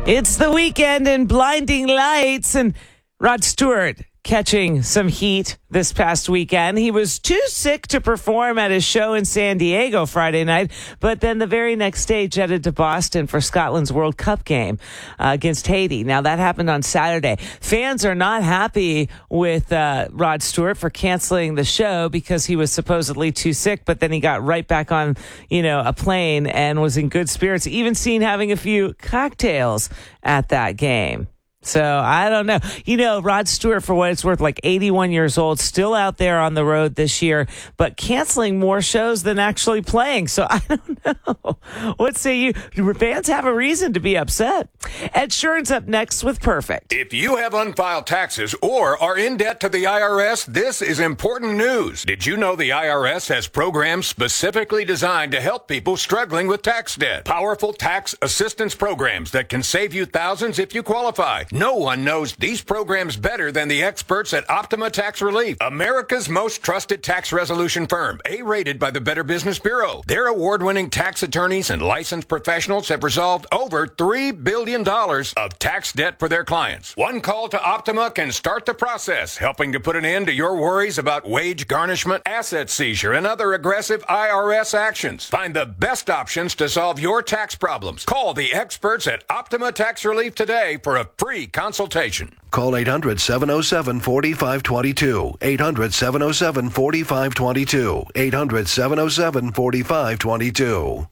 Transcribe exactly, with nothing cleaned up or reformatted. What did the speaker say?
It's the weekend and blinding lights, and Rod Stewart catching some heat this past weekend. He was too sick to perform at his show in San Diego Friday night, but then the very next day jetted to Boston for Scotland's World Cup game uh, against Haiti. Now, that happened on Saturday. Fans are not happy with uh, Rod Stewart for canceling the show because he was supposedly too sick, but then he got right back on, you know, a plane and was in good spirits, even seen having a few cocktails at that game. So I don't know. You know, Rod Stewart, for what it's worth, like eighty-one years old, still out there on the road this year, but canceling more shows than actually playing. So I don't know. What say you? Do fans have a reason to be upset? Ed Sheeran's up next with Perfect. If you have unfiled taxes or are in debt to the I R S, this is important news. Did you know the I R S has programs specifically designed to help people struggling with tax debt? Powerful tax assistance programs that can save you thousands if you qualify. No one knows these programs better than the experts at Optima Tax Relief, America's most trusted tax resolution firm, A-rated by the Better Business Bureau. Their award-winning tax attorneys and licensed professionals have resolved over three billion dollars of tax debt for their clients. One call to Optima can start the process, helping to put an end to your worries about wage garnishment, asset seizure, and other aggressive I R S actions. Find the best options to solve your tax problems. Call the experts at Optima Tax Relief today for a free consultation. Call eight hundred, seven oh seven, four five two two. eight hundred, seven oh seven, four five two two. eight hundred, seven oh seven, four five two two.